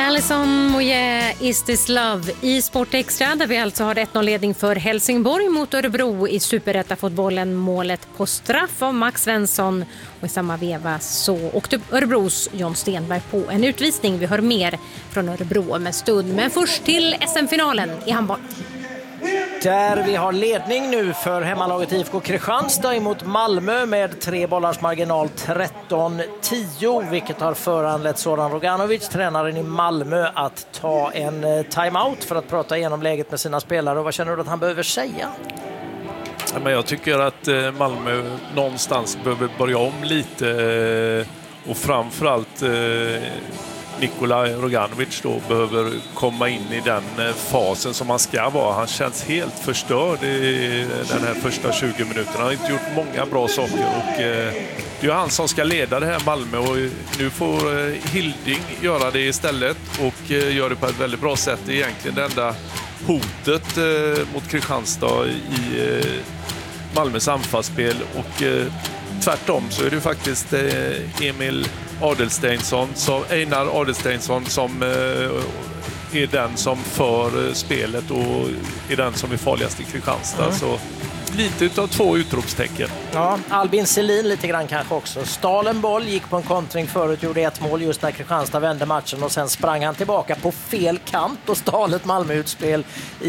Alisson Moje, Is This Love i Sportextra, där vi alltså har 1-0-ledning för Helsingborg mot Örebro i Superettan-fotbollen. Målet på straff av Max Svensson, och i samma veva så åkte Örebros John Stenberg på en utvisning. Vi hör mer från Örebro om en stund, men först till SM-finalen i handboll. Där vi har ledning nu för hemmalaget IFK Kristianstad emot Malmö med 3 bollars marginal, 13-10, vilket har föranlett Zoran Roganovic, tränaren i Malmö, att ta en timeout för att prata igenom läget med sina spelare. Och vad känner du att han behöver säga? Men jag tycker att Malmö någonstans behöver börja om lite, och framförallt Nikola Roganovic då behöver komma in i den fasen som han ska vara. Han känns helt förstörd i den här första 20 minuterna. Han har inte gjort många bra saker, och det är han som ska leda det här Malmö, och nu får Hilding göra det istället, och gör det på ett väldigt bra sätt. Det är egentligen det enda hotet mot Kristianstad i Malmös anfallsspel, och tvärtom så är det faktiskt Einar Adelsteinsson som är den som för spelet och är den som är farligast i Kristianstad. Så lite utav 2 utropstecken. Ja, Albin Selin lite grann kanske också. Stal en boll, gick på en kontring förut, gjorde 1 mål just när Kristianstad vände matchen, och sen sprang han tillbaka på fel kant och stal ett Malmö-utspel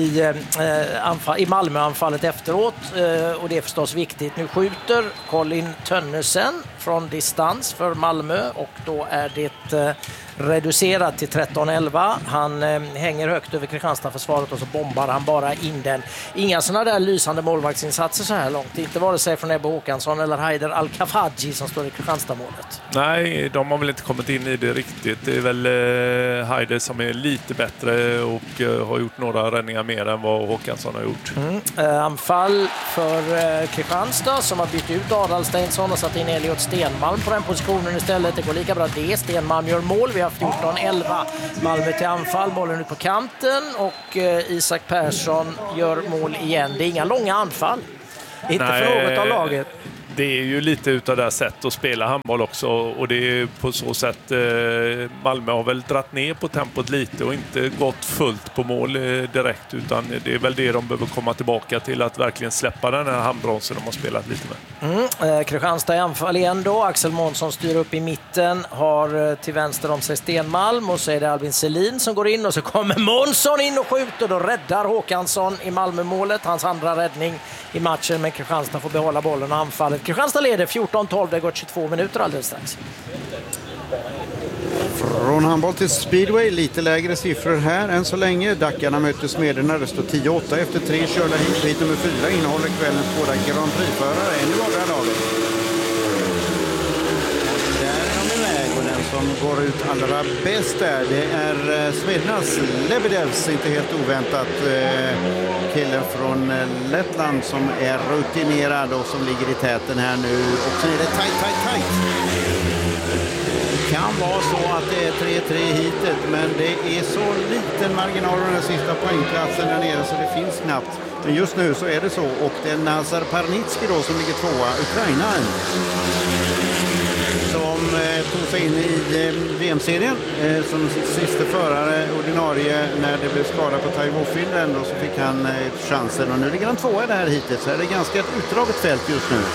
i Malmö-anfallet efteråt. Och det är förstås viktigt. Nu skjuter Colin Tönnesen från distans för Malmö, och då är det reducerat till 13-11. Han hänger högt över Kristianstad-försvaret, och så bombar han bara in den. Inga sådana där lysande målvaktsinsatser så här långt. Inte vare sig från Ebbe Håkansson eller Haider Al-Kafaji som står i Kristianstad-målet. Nej, de har väl inte kommit in i det riktigt. Det är väl Haider som är lite bättre och har gjort några räddningar mer än vad Håkansson har gjort. Anfall för Kristianstad som har bytt ut Adalsteinsson och satt in Elliot Stenmalm på den positionen istället. Det går lika bra det. Stenmalm gör mål. Vi har 14-11. Malmö till anfall. Bollen ut på kanten, och Isak Persson gör mål igen. Det är inga långa anfall. Inte för något av laget. Det är ju lite utav det här sättet att spela handboll också, och det är på så sätt Malmö har väl dratt ner på tempot lite och inte gått fullt på mål direkt, utan det är väl det de behöver komma tillbaka till, att verkligen släppa den här handbromsen de har spelat lite med. Kristianstad i anfall igen då. Axel Månsson styr upp i mitten, har till vänster om sig Stenmalm, och så är det Albin Selin som går in, och så kommer Månsson in och skjuter. Då räddar Håkansson i Malmö-målet, hans andra räddning i matchen, men Kristianstad får behålla bollen och anfallet. Kristianstad leder 14-12, det har gått 22 minuter alldeles strax. Från handboll till speedway, lite lägre siffror här än så länge. Dackarna möter Smederna, det står 10-8 efter 3 körda hit. Hit nummer 4 innehåller kvällens båda Grand Prix-förare, en i vardera laget. Där är de iväg, och den som går ut allra bäst där, det är Smedernas Lebedevs, inte helt oväntat, killen från Lettland som är rutinerad och som ligger i täten här nu. Och så är det tajt. Det kan vara så att det är 3-3 hitet, men det är så liten marginal av den sista poängplatsen där nere så det finns knappt. Men just nu så är det så, och det är Nazar Parnitski då som ligger 2:a, Ukraina, som tog sig in i VM-serien som sista förare ordinarie när det blev skada på Ty Wofield, och så fick han chansen, och nu ligger han 2:a i det här hitet, så är det ganska ett utdraget fält just nu.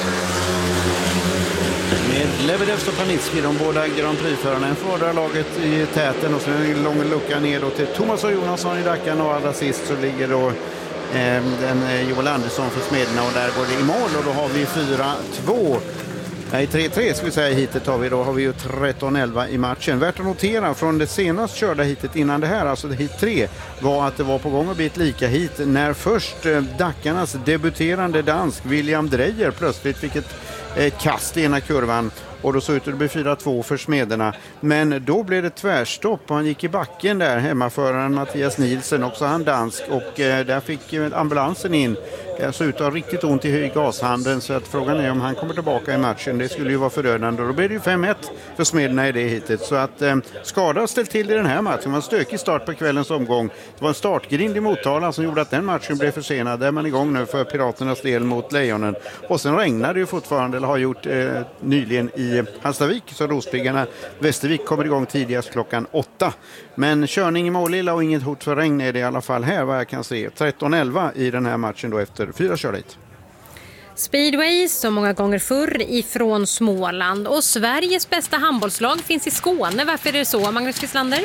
Med Lebedevs och Panitski, de båda Grand Prix-förarna, en fördrar laget i täten, och så en lång lucka ner då till Thomas och Jonasson i Dackan, och allra sist så ligger då Joel Andersson för Smederna, och där går det i mål, och då har vi 4-2. Nej, 3-3 ska vi säga hitet har vi. Då har vi ju 13-11 i matchen. Värt att notera från det senast körda hitet innan det här, alltså det hit 3, var att det var på gång att bli ett lika hit när först Dackarnas debuterande dansk William Dreyer plötsligt fick ett kast i ena kurvan, och då såg ut att det blev 4-2 för Smederna. Men då blev det tvärstopp, och han gick i backen där, hemmaföraren Mattias Nielsen, också han dansk, och där fick ambulansen in. Det såg ut att ha riktigt ont i gashanden, så att frågan är om han kommer tillbaka i matchen. Det skulle ju vara förödande, och då blir det ju 5-1 för Smederna i det hitet. Så att skada ställt till i den här matchen. Det var en stökig start på kvällens omgång. Det var en startgrind i Motala som gjorde att den matchen blev försenad. Där är man igång nu för Piraternas del mot Lejonen. Och sen regnade det ju fortfarande, eller har gjort nyligen i i Hallstavik, så Rospiggarna Västervik kommer igång tidigast klockan 8. Men körning i Målilla och inget hot för regn är det i alla fall här, vad jag kan se. 13-11 i den här matchen då efter 4 körligt. Speedway så många gånger förr ifrån Småland, och Sveriges bästa handbollslag finns i Skåne. Varför är det så, Magnus Wislander?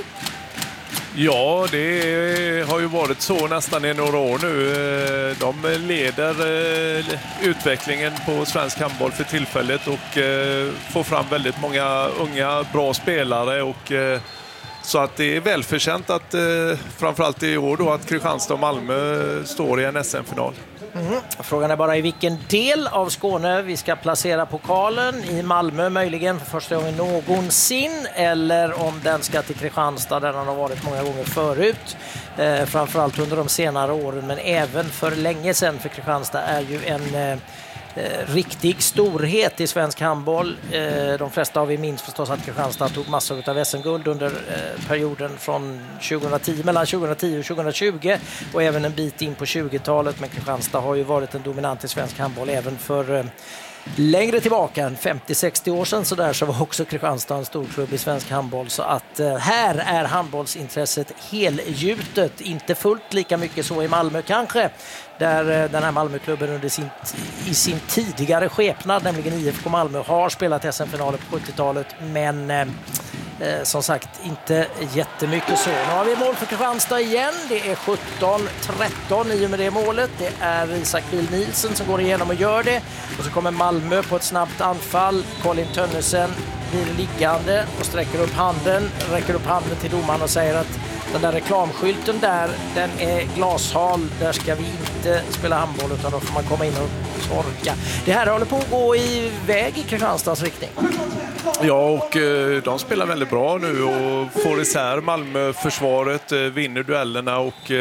Ja, det har ju varit så nästan i några år nu. De leder utvecklingen på svensk handboll för tillfället och får fram väldigt många unga bra spelare, och så att det är välförtjänt att framförallt i år då att Kristianstad och Malmö står i en SM-final. Frågan är bara i vilken del av Skåne vi ska placera pokalen. I Malmö möjligen för första gången någonsin, eller om den ska till Kristianstad där den har varit många gånger förut. Framförallt under de senare åren, men även för länge sedan, för Kristianstad är ju en riktig storhet i svensk handboll. De flesta av er minns förstås att Kristianstad tog massor av SM-guld under perioden från 2010, mellan 2010 och 2020, och även en bit in på 20-talet. Men Kristianstad har ju varit en dominant i svensk handboll även för längre tillbaka än 50-60 år sedan, så där så var också Kristianstad en stor klubb i svensk handboll. Så att här är handbollsintresset helgjutet, inte fullt lika mycket så i Malmö kanske, där den här Malmöklubben under i sin tidigare skepnad, nämligen IFK Malmö, har spelat SM-finaler på 70-talet, men som sagt inte jättemycket så. Nu har vi mål för Kristianstad igen. Det är 17-13 i och med det målet. Det är Isak Bill-Nielsen som går igenom och gör det. Och så kommer Malmö på ett snabbt anfall. Colin Tönnesen blir liggande och räcker upp handen till domaren och säger att den där reklamskylten där, den är glashal. Där ska vi inte spela handboll, utan då får man komma in och torka. Det här håller på att gå iväg i Kristianstads riktning. Ja, och de spelar väldigt bra nu och får isär Malmö-försvaret, vinner duellerna och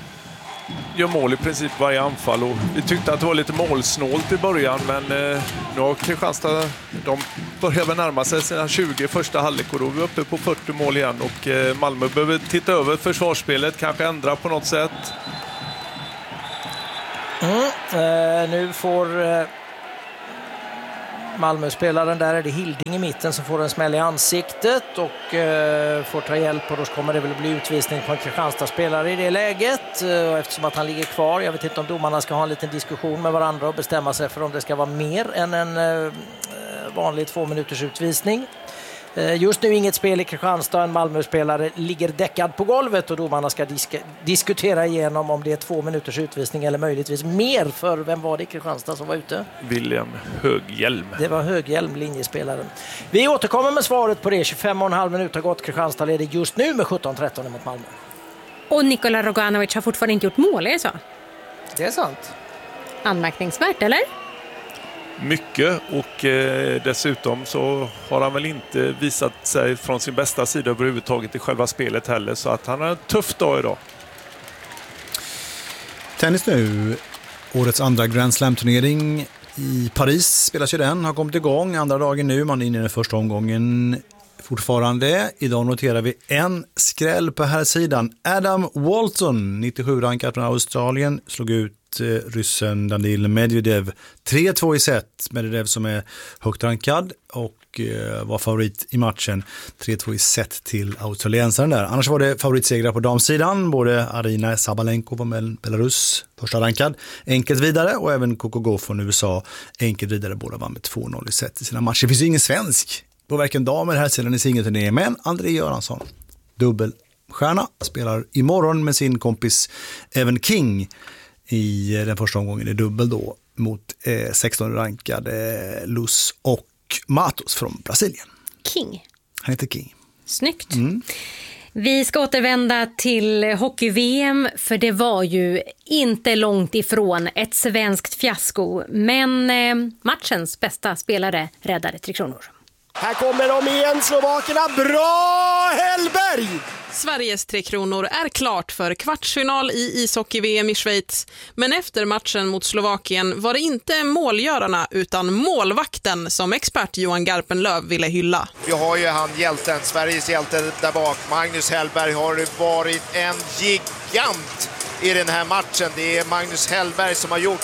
gör mål i princip varje anfall. Och vi tyckte att det var lite målsnålt i början, men nu har Kristianstad, de börjar väl närma sig sina 20 första halvlek, och då är vi uppe på 40 mål igen, och Malmö behöver titta över försvarsspelet, kanske ändra på något sätt. Nu får Malmö-spelaren, där är det Hilding i mitten som får en smäll i ansiktet och får ta hjälp, och då kommer det väl bli utvisning på en Kristianstad-spelare i det läget, eftersom att han ligger kvar. Jag vet inte om domarna ska ha en liten diskussion med varandra och bestämma sig för om det ska vara mer än en vanlig 2 minuters utvisning. Just nu inget spel i Kristianstad. En Malmö-spelare ligger däckad på golvet och domarna ska diskutera igenom om det är 2 minuters utvisning eller möjligtvis mer. För vem var det i Kristianstad som var ute? William Höghjelm. Det var Höghjelm, linjespelaren. Vi återkommer med svaret på det. 25,5 minuter har gått. Kristianstad leder just nu med 17-13 mot Malmö. Och Nikola Roganovic har fortfarande inte gjort mål, är det så? Det är sant. Anmärkningsvärt, eller? Mycket, och dessutom så har han väl inte visat sig från sin bästa sida överhuvudtaget i själva spelet heller, så att han har en tuff dag idag. Tennis nu. Årets andra Grand Slam-turnering i Paris spelas ju den, har kommit igång andra dagen nu, man är inne i den första omgången fortfarande. Idag noterar vi en skräll på här sidan. Adam Walton, 97-rankad från Australien, slog ut ryssen Danil Medvedev 3-2 i set. Medvedev som är högt rankad och var favorit i matchen. 3-2 i set till australiensaren där. Annars var det favoritsegrar på damsidan. Både Arina Sabalenko från Belarus, första rankad, enkelt vidare, och även Coco Gauff från USA, enkelt vidare. Båda vann med 2-0 i set i sina matcher. Det finns ju ingen svensk på varken damer här sedan i singelturneringen, men André Göransson, dubbelstjärna, spelar imorgon med sin kompis Evan King i den första omgången i dubbel då mot 16-rankade Luz och Matos från Brasilien. King. Han heter King. Snyggt. Vi ska återvända till hockey-VM, för det var ju inte långt ifrån ett svenskt fiasko, men matchens bästa spelare räddade 3 kronor. Här kommer de igen, slovakerna. Bra, Hellberg! Sveriges 3 kronor är klart för kvartsfinal i ishockey-VM i Schweiz. Men efter matchen mot Slovakien var det inte målgörarna utan målvakten som expert Johan Garpenlöv ville hylla. Vi har ju han hjälten, Sveriges hjälte där bak. Magnus Hellberg har varit en gigant i den här matchen. Det är Magnus Hellberg som har gjort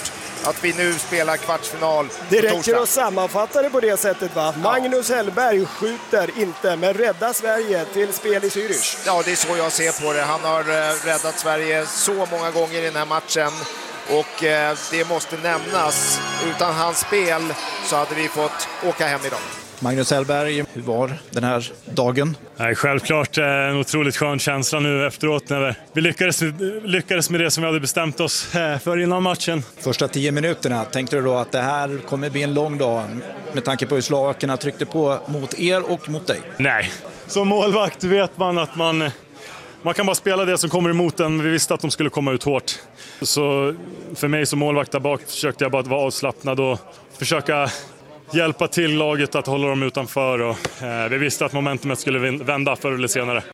att vi nu spelar kvartsfinal Det på räcker torsdag. att sammanfatta det på det sättet, va? Magnus Hellberg skjuter inte, men räddar Sverige till spel i Zürich. Ja, det är så jag ser på det. Han har räddat Sverige så många gånger i den här matchen. Och det måste nämnas. Utan hans spel så hade vi fått åka hem idag. Magnus Hellberg, hur var den här dagen? Självklart en otroligt skön känsla nu efteråt när vi lyckades med det som vi hade bestämt oss för innan matchen. Första 10 minuterna, tänkte du då att det här kommer bli en lång dag med tanke på hur slovakerna tryckte på mot er och mot dig? Nej, som målvakt vet man att man kan bara spela det som kommer emot en. Vi visste att de skulle komma ut hårt. Så för mig som målvakt där bak försökte jag bara vara avslappnad och försöka hjälpa till laget att hålla dem utanför. Och, vi visste att momentumet skulle vända förr eller senare.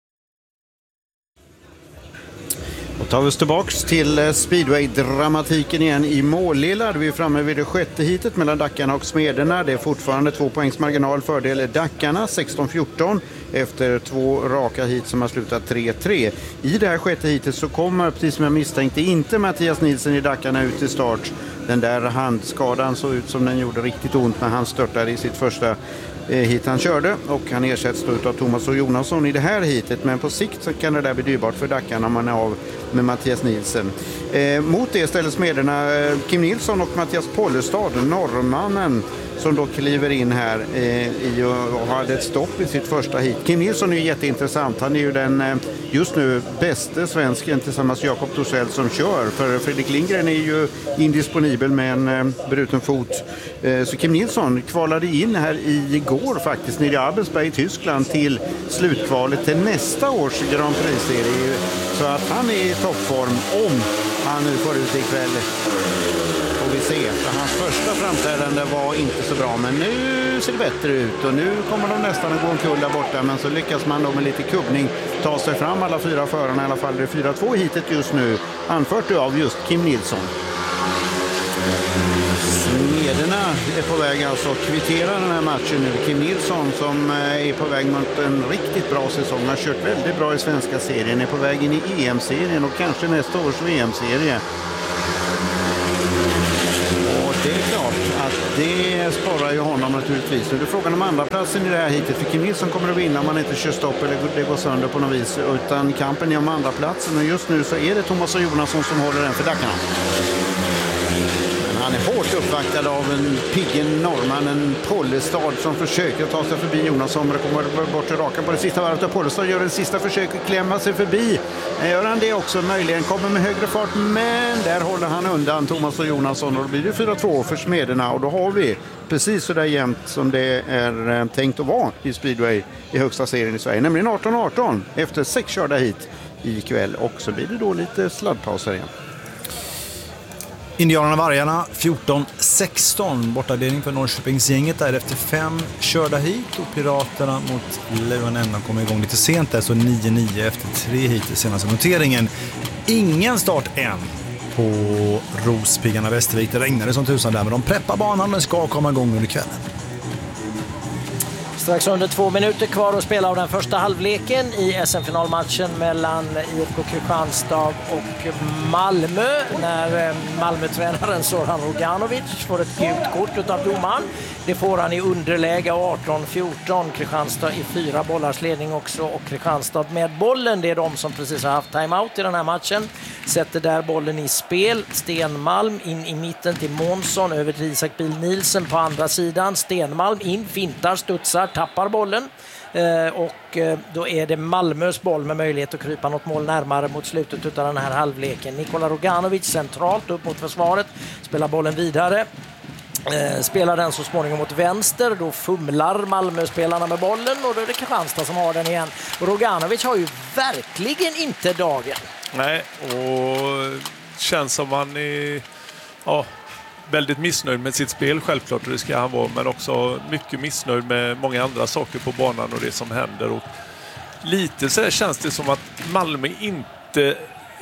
Och tar vi oss tillbaks till speedway-dramatiken igen i Målilla. Vi är framme vid det sjätte heatet mellan Dackarna och Smederna. Det är fortfarande 2 poängs marginal fördel Dackarna, 16-14 efter 2 raka hit som har slutat 3-3. I det här sjätte heatet så kommer, precis som jag misstänkte, inte Mattias Nilsson i Dackarna ut till start. Den där handskadan såg ut som den gjorde riktigt ont när han störtade i sitt första hit han körde, och han ersätts då av Thomas och Jonasson i det här hitet, men på sikt så kan det där bli dyrbart för Dackarna om man är av med Mattias Nilsson. Mot det ställer Smederna Kim Nilsson och Mattias Pollestad, norrmannen, som då kliver in här och hade ett stopp i sitt första hit. Kim Nilsson är ju jätteintressant. Han är ju den just nu bäste svensken tillsammans med Jakob Torssell som kör. För Fredrik Lindgren är ju indisponibel med en bruten fot. Så Kim Nilsson kvalade in här igår faktiskt nere i Abelsberg i Tyskland till slutkvalet till nästa års Grand Prix-serie. Så att han är i toppform om han nu får ut ikväll. Vi se. För hans första framträdande var inte så bra, men nu ser det bättre ut och nu kommer de nästan att gå en kull där borta, men så lyckas man då med lite kubbning ta sig fram, alla 4 förarna i alla fall. Det är 4-2 hitet just nu, anfört av just Kim Nilsson. Smederna är på väg alltså att kvittera den här matchen nu. Kim Nilsson som är på väg mot en riktigt bra säsong, har kört väldigt bra i svenska serien, är på väg in i EM-serien och kanske nästa års VM-serie. Det är klart att det sparar ju honom naturligtvis. Nu är det frågan om andra platsen i det här hitet. För Kim Nilsson kommer att vinna om man inte kör stopp eller det går sönder på något vis. Utan kampen är om andra platsen. Och just nu så är det Thomas och Jonasson som håller den för Dackarna. Men han är hårt uppvaktad av en piggen norrman, en Pollestad som försöker ta sig förbi Jonasson. Men det kommer bort till raka på det sista varvet. Pollestad gör en sista försök att klämma sig förbi. Gör han det också möjligen, kommer med högre fart, men där håller han undan Thomas och Jonasson och då blir det 4-2 för Smederna och då har vi precis så där jämnt som det är tänkt att vara i speedway i högsta serien i Sverige, nämligen 18-18 efter 6 körda hit ikväll, och så blir det då lite sladdpauser igen. Indianerna Vargarna 14-16, bortadelning för Norrköpingsgänget där efter 5 körda hit, och Piraterna mot Lejonen kommer igång lite sent där, så 9-9 efter 3 hit i senaste noteringen. Ingen start än på Rospiggarna Västervik. Det regnade som tusan där, men de preppar banan, men ska komma igång under kvällen. Strax under 2 minuter kvar att spela av den första halvleken i SM-finalmatchen mellan IFK Kristianstad och Malmö, när Malmö-tränaren Zoran Roganovic får ett gult kort av domaren. Det får han i underläge 18-14. Kristianstad i 4 bollars ledning också, och Kristianstad med bollen. Det är de som precis har haft timeout i den här matchen. Sätter där bollen i spel. Stenmalm in i mitten till Månsson, över till Isak Bil-Nielsen på andra sidan. Stenmalm in, fintar, studsar, tappar bollen. Och då är det Malmös boll med möjlighet att krypa något mål närmare mot slutet av den här halvleken. Nikola Roganovic centralt upp mot försvaret, spelar bollen vidare. Spelar den så småningom mot vänster, då fumlar Malmö-spelarna med bollen och då är det Kristianstad som har den igen. Och Roganovic har ju verkligen inte dagen. Nej, och känns som han är väldigt missnöjd med sitt spel, självklart, och det ska han vara, men också mycket missnöjd med många andra saker på banan och det som händer. Och lite så här känns det som att Malmö inte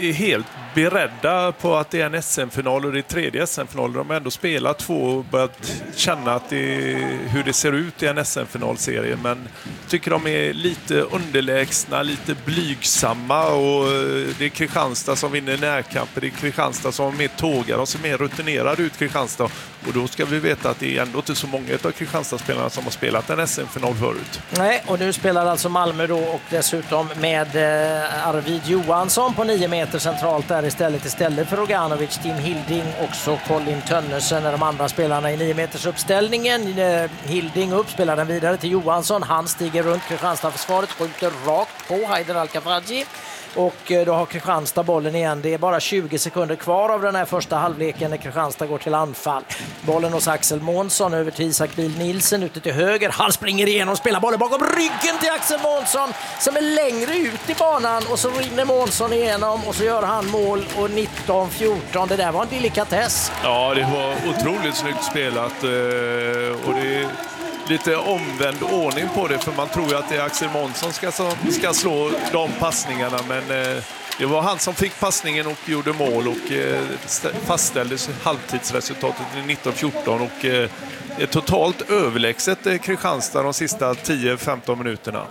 är helt beredda på att det är en SM-final och det är tredje SM-final. De har ändå spelat 2 och börjat känna att hur det ser ut i en SM-finalserie. Men tycker de är lite underlägsna, lite blygsamma, och det är Kristianstad som vinner närkamper. Det är Kristianstad som har mer tågar och som är mer rutinerade ut Kristianstad. Och då ska vi veta att det är ändå inte så många av Kristianstad-spelarna som har spelat en SM-final förut. Nej, och nu spelar alltså Malmö då, och dessutom med Arvid Johansson på 9 meter centralt där istället för Roganovic, Tim Hilding, också Colin Tönnesen är de andra spelarna i 9 meters uppställningen. Hilding upp, spelar den vidare till Johansson. Han stiger runt Kristianstad-försvaret, skjuter rakt på Haider Al-Kafaji. Och då har Kristianstad bollen igen. Det är bara 20 sekunder kvar av den här första halvleken när Kristianstad går till anfall. Bollen hos Axel Månsson över till Isak Biel-Nielsen ute till höger. Han springer igenom, spelar bollen bakom ryggen till Axel Månsson som är längre ut i banan, och så rinner Månsson igenom och så gör han mål, och 19-14. Det där var en delikatess. Ja, det var otroligt snyggt spelat, och det är lite omvänd ordning på det, för man tror ju att det är Axel Månsson ska slå de passningarna, men det var han som fick passningen och gjorde mål och fastställde halvtidsresultatet i 19-14, och är totalt överlägset Kristianstad de sista 10-15 minuterna.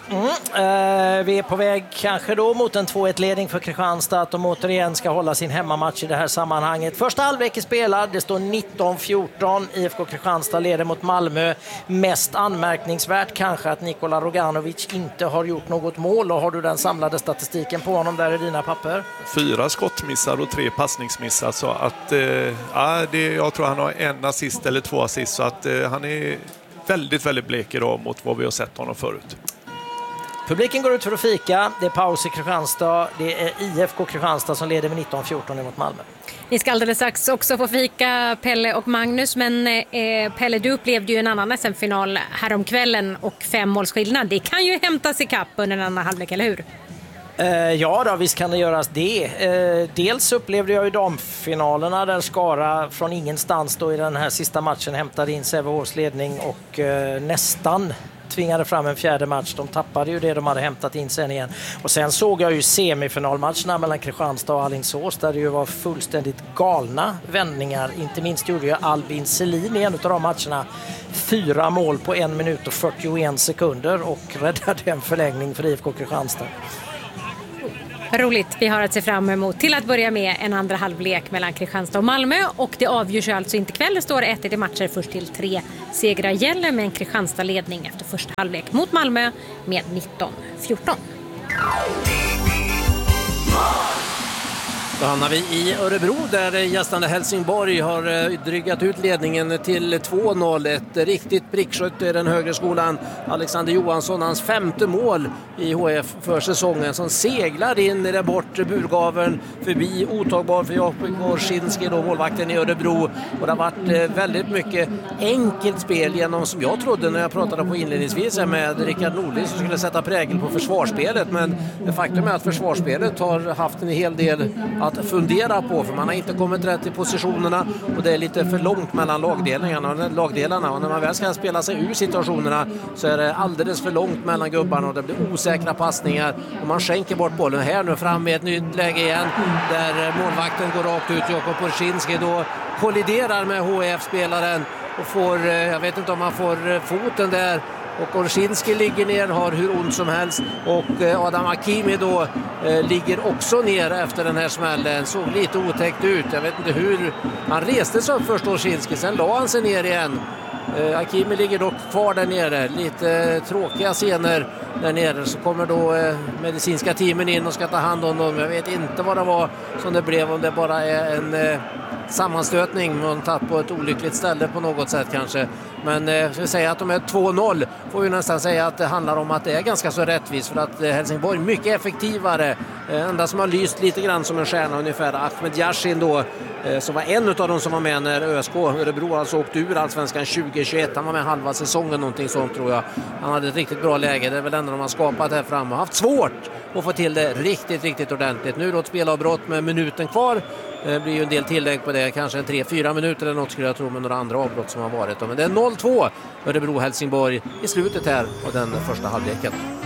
Vi är på väg kanske då mot en 2-1-ledning för Kristianstad, att de återigen ska hålla sin hemmamatch i det här sammanhanget. Första halvlek är spelad, det står 19-14. IFK Kristianstad leder mot Malmö. Mest anmärkningsvärt kanske att Nikola Roganovic inte har gjort något mål, och har du den samlade statistiken på honom där i dina papper? 4 skottmissar och 3 passningsmissar, så att jag tror han har 1 assist eller 2 assist, så att han är väldigt, väldigt blek idag mot vad vi har sett honom förut. Publiken går ut för att fika. Det är paus i Kristianstad. Det är IFK Kristianstad som leder med 19-14 mot Malmö. Ni ska alldeles strax också få fika, Pelle och Magnus. Men Pelle, du upplevde ju en annan SM-final häromkvällen och 5 målsskillnad. Det kan ju hämtas i kapp under en annan halvlek, eller hur? Ja då, visst kan det göras det. Dels upplevde jag ju damfinalerna där Skara från ingenstans då i den här sista matchen hämtade in Sävehofs ledning och nästan tvingade fram en fjärde match. De tappade ju det de hade hämtat in sen igen. Och sen såg jag ju semifinalmatcherna mellan Kristianstad och Alingsås där det ju var fullständigt galna vändningar. Inte minst gjorde ju Albin Selin i en av de matcherna 4 mål på 1 minut och 41 sekunder och räddade en förlängning för IFK Kristianstad. Roligt, vi har att se fram emot till att börja med en andra halvlek mellan Kristianstad och Malmö, och det avgörs alltså inte kväll. Det står 1-1 i matcher, först till 3 segrar gäller med en Kristianstad-ledning efter första halvlek mot Malmö med 19-14. Då hamnar vi i Örebro där gästande Helsingborg har drygat ut ledningen till 2-0. Ett riktigt prickskytt i den högre skolan. Alexander Johansson, hans 5:e mål i HF för säsongen, som seglar in i den bortre burgaveln förbi otagbar för Jakob Gorsinski, då målvakten i Örebro. Och det har varit väldigt mycket enkelt spel genom, som jag trodde när jag pratade på inledningsvis med Rickard Nordling, som skulle sätta prägel på försvarsspelet. Men faktum är att försvarsspelet har haft en hel del att fundera på, för man har inte kommit rätt i positionerna och det är lite för långt mellan lagdelarna, och när man väl ska spela sig ur situationerna så är det alldeles för långt mellan gubbarna och det blir osäkra passningar och man skänker bort bollen. Här nu fram med ett nytt läge igen där målvakten går rakt ut. Jakob Gorsinski då kolliderar med HF-spelaren och får, jag vet inte om han får foten där, och Gorsinski ligger ner, har hur ont som helst, och Adam Hakimi då ligger också ner efter den här smällen. Såg lite otäckt ut, jag vet inte hur han reste sig upp först, Gorsinski, sen la han sig ner igen. Hakimi ligger dock kvar där nere, lite tråkiga scener där nere. Så kommer då medicinska teamen in och ska ta hand om dem. Jag vet inte vad det var som det blev, om det bara är en sammanstötning, man tagit på ett olyckligt ställe på något sätt kanske. Men ska vi säga att de är 2-0, får vi nästan säga att det handlar om att det är ganska så rättvist, för att Helsingborg är mycket effektivare. Enda som har lyst lite grann som en stjärna ungefär, Ahmed Yashin då, som var en av dem som var med när ÖSK Örebro alltså åkte ur Allsvenskan 2021. Han var med halva säsongen, någonting sånt tror jag. Han hade ett riktigt bra läge, det är väl ändå de har skapat här fram och haft svårt att få till det riktigt ordentligt. Nu då ett spelavbrott med minuten kvar. Det blir ju en del tillägg på det, kanske 3-4 minuter eller något skulle jag tro, med några andra avbrott som har varit. Men det är 0-2 Örebro-Helsingborg i slutet här av den första halvleken.